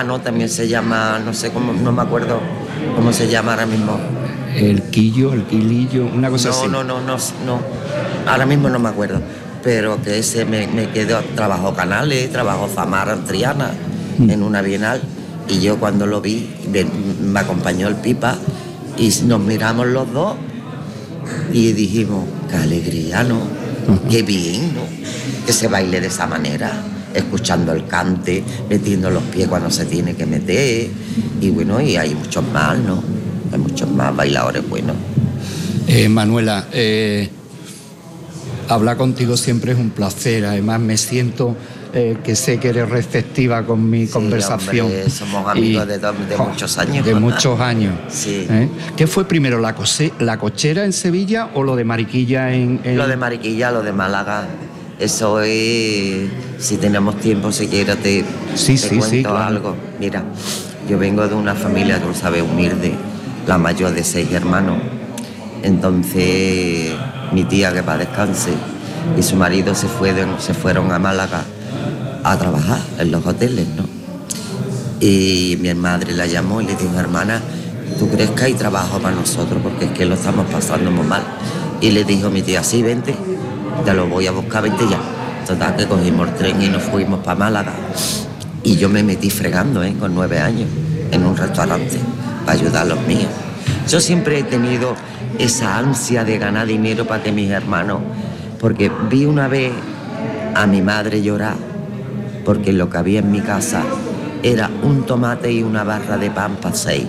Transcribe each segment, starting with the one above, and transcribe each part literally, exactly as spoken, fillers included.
hermano también se llama, no sé cómo, no me acuerdo cómo se llama ahora mismo. El quillo, el quilillo, una cosa no, así. No, no, no, no, ahora mismo no me acuerdo, pero que ese me, me quedó, trabajó Canales, trabajó Zamara en Triana, mm. en una Bienal, y yo cuando lo vi, me, me acompañó el Pipa, y nos miramos los dos, y dijimos, qué alegría, ¿no? Uh-huh. Qué bien, ¿no? Que se baile de esa manera, escuchando el cante, metiendo los pies cuando se tiene que meter, y bueno, y hay muchos más, ¿no? Hay muchos más bailadores buenos. Eh, Manuela, eh, hablar contigo siempre es un placer, además me siento eh, que sé que eres receptiva con mi sí, conversación. Hombre, somos amigos y, de, de oh, muchos años. De muchos años. Sí. ¿Eh? ¿Qué fue primero, la, cose, la cochera en Sevilla o lo de Mariquilla en, en...? Lo de Mariquilla, lo de Málaga. Eso es, si tenemos tiempo, si quieres te, sí, te sí, cuento sí, claro. algo. Mira, yo vengo de una familia, tú sabes, humilde, la mayor de seis hermanos. Entonces, mi tía, que para descanse, y su marido se, fue de, se fueron a Málaga a trabajar en los hoteles, ¿no? Y mi madre la llamó y le dijo, hermana, ¿tú crees que hay trabajo para nosotros? Porque es que lo estamos pasando muy mal. Y le dijo mi tía, sí, vente, te lo voy a buscar, vente ya. Total, que cogimos el tren y nos fuimos para Málaga. Y yo me metí fregando, ¿eh? Con nueve años, en un restaurante, para ayudar a los míos. Yo siempre he tenido esa ansia de ganar dinero para que mis hermanos... Porque vi una vez a mi madre llorar, porque lo que había en mi casa era un tomate y una barra de pan para seis.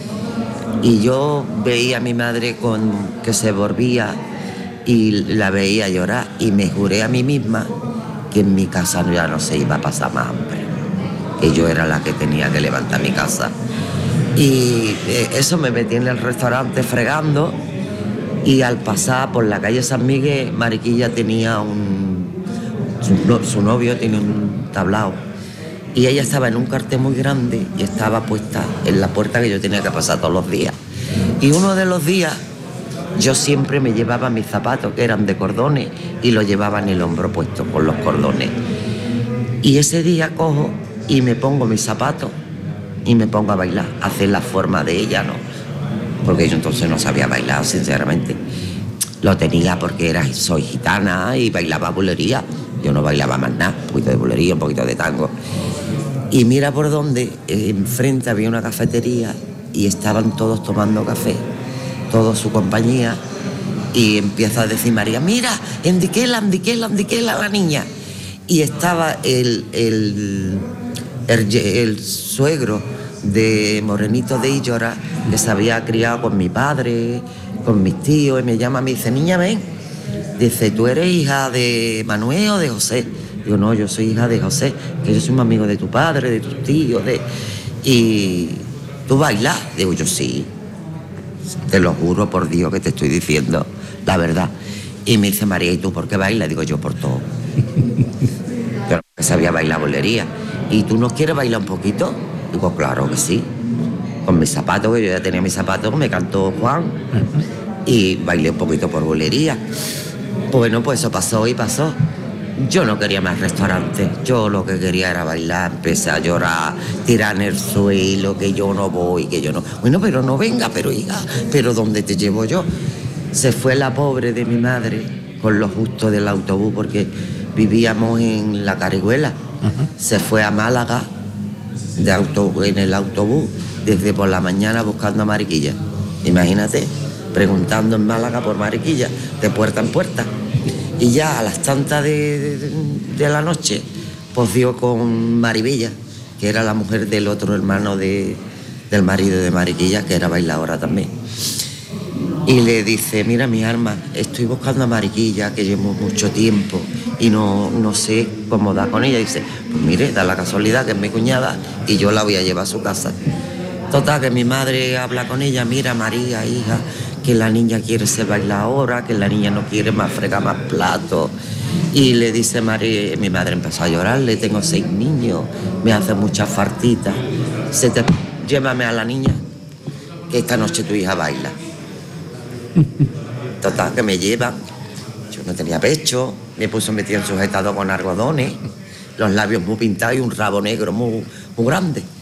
Y yo veía a mi madre con que se volvía y la veía llorar y me juré a mí misma que en mi casa ya no se iba a pasar más hambre, que yo era la que tenía que levantar mi casa. Y eso, me metí en el restaurante fregando, y al pasar por la calle San Miguel, Mariquilla tenía un... Su, su novio tenía un tablao, y ella estaba en un cartel muy grande y estaba puesta en la puerta que yo tenía que pasar todos los días. Y uno de los días yo siempre me llevaba mis zapatos, que eran de cordones, y los llevaba en el hombro puesto con los cordones. Y ese día cojo y me pongo mis zapatos y me pongo a bailar, a hacer la forma de ella, ¿no? Porque yo entonces no sabía bailar, sinceramente. Lo tenía porque era, soy gitana y bailaba bulería. Yo no bailaba más nada, un poquito de bulería, un poquito de tango. Y mira por dónde, enfrente había una cafetería y estaban todos tomando café, toda su compañía, y empieza a decir María, mira, endiquela, endiquela, endiquela la niña. Y estaba el, el, el, el suegro de Morenito de Illora, que se había criado con mi padre, con mis tíos, y me llama, me dice, niña, ven. Dice, ¿tú eres hija de Manuel o de José? Digo, no, yo soy hija de José, que yo soy un amigo de tu padre, de tus tíos, de... Y ¿tú bailas? Digo, yo sí. Te lo juro por Dios que te estoy diciendo la verdad. Y me dice, María, ¿y tú por qué bailas? Digo, yo por todo. Pero que sabía bailar bolería. ¿Y tú no quieres bailar un poquito? Digo, claro que sí. Con mis zapatos, que yo ya tenía mis zapatos, me cantó Juan y bailé un poquito por bolería. Bueno, pues eso pasó y pasó. Yo no quería más restaurantes, yo lo que quería era bailar, empecé a llorar, tirar en el suelo, que yo no voy, que yo no... Bueno, pero no venga, pero hija, pero ¿dónde te llevo yo? Se fue la pobre de mi madre con lo justo del autobús, porque vivíamos en La Carihuela. Uh-huh. Se fue a Málaga de auto, en el autobús desde por la mañana buscando a Mariquilla. Imagínate, preguntando en Málaga por Mariquilla, de puerta en puerta. Y ya a las tantas de, de, de la noche, pues dio con Maribella, que era la mujer del otro hermano de, del marido de Mariquilla, que era bailadora también. Y le dice, mira mi arma, estoy buscando a Mariquilla, que llevo mucho tiempo y no, no sé cómo da con ella. Y dice, pues mire, da la casualidad que es mi cuñada y yo la voy a llevar a su casa. Total, que mi madre habla con ella, mira María, hija, que la niña quiere ser bailadora, que la niña no quiere más fregar más platos. Y le dice María, mi madre empezó a llorar, le tengo seis niños, me hace muchas fartitas. Se te, llévame a la niña, que esta noche tu hija baila. Total, que me llevan. Yo no tenía pecho, me puso metido en sujetado con algodones, los labios muy pintados y un rabo negro muy, muy grande.